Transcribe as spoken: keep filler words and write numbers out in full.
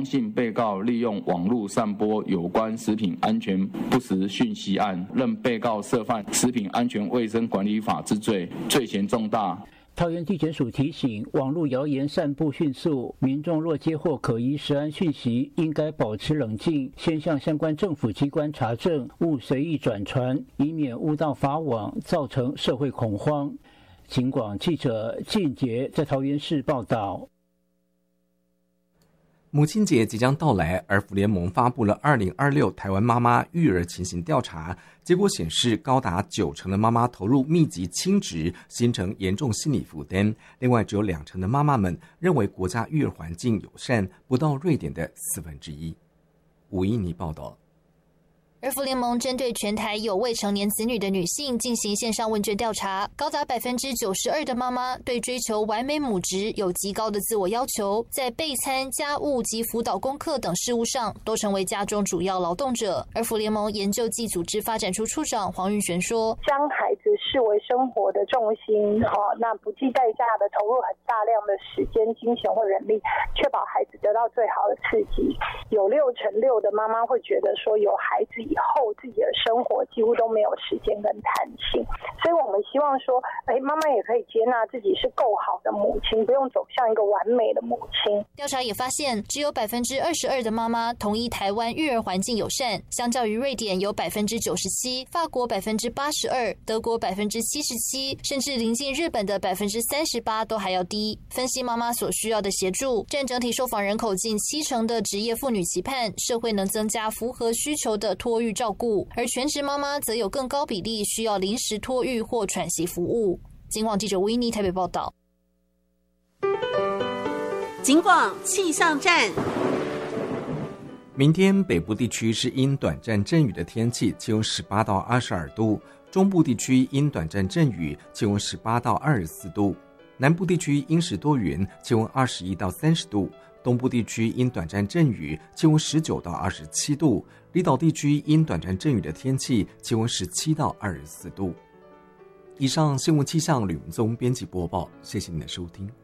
相信被告利用网络散播有关食品安全不实讯息案，认被告涉犯食品安全卫生管理法之罪，罪嫌重大。 桃园地检署提醒，网络谣言散布迅速，民众若接获可疑食安讯息，应该保持冷静，先向相关政府机关查证，勿随意转传，以免误导法网，造成社会恐慌。警广记者靳杰在桃园市报道。 母亲节即将到来，儿福联盟发布了二零二六台湾妈妈育儿情形调查，结果显示高达九成的妈妈投入密集亲职，形成严重心理负担。另外，只有两成的妈妈们认为国家育儿环境友善，不到瑞典的四分之一。吴依妮报道。 儿福联盟针对全台有未成年子女的女性进行线上问卷调查，高达百分之九十二的妈妈对追求完美母职有极高的自我要求，在备餐、家务及辅导功课等事务上都成为家中主要劳动者。儿福联盟研究暨组织发展处处长黄玉璇说：“ 将孩子视为生活的重心，哦，那不计代价的投入很大量的时间、金钱或人力，确保孩子得到最好的刺激。有六成六的妈妈会觉得说，有孩子以后自己的生活几乎都没有时间跟弹性，所以我们希望说，哎，妈妈也可以接纳自己是够好的母亲，不用走向一个完美的母亲。” 调查也发现，只有百分之二十二的妈妈同意台湾育儿环境友善，相较于瑞典有百分之九十七，法国百分之八十二，德国百分之七十七，甚至临近日本的百分之三十八都还要低。分析妈妈所需要的协助，占整体受访人口近七成的职业妇女期盼社会能增加符合需求的托育照顾，而全职妈妈则有更高比例需要临时托育或喘息服务。警广记者维尼台北报道。 警广气象站。 明天北部地区是因短暂阵雨的天气，气温十八到二十二度；中部地区因短暂阵雨，气温十八到二十四度；南部地区阴时多云，气温二十一到三十度；东部地区因短暂阵雨，气温十九到二十七度；离岛地区因短暂阵雨的天气，气温十七到二十四度。以上新闻气象吕文宗编辑播报，谢谢您的收听。